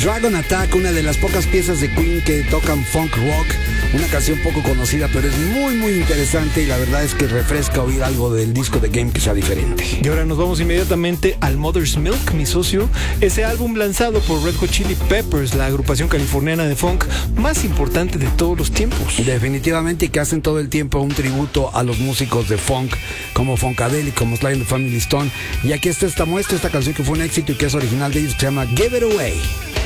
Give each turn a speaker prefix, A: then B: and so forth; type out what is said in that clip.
A: Dragon Attack, una de las pocas piezas de Queen que tocan funk rock, una canción poco conocida, pero es muy muy interesante y la verdad es que refresca oír algo del disco de Game que sea diferente.
B: Y ahora nos vamos inmediatamente al Mother's Milk, mi socio, ese álbum lanzado por Red Hot Chili Peppers, la agrupación californiana de funk más importante de todos los tiempos.
A: Definitivamente, que hacen todo el tiempo un tributo a los músicos de funk como Funkadelic, como Sly and the Family Stone, y aquí está esta muestra, esta canción que fue un éxito y que es original de ellos, que se llama Give It Away.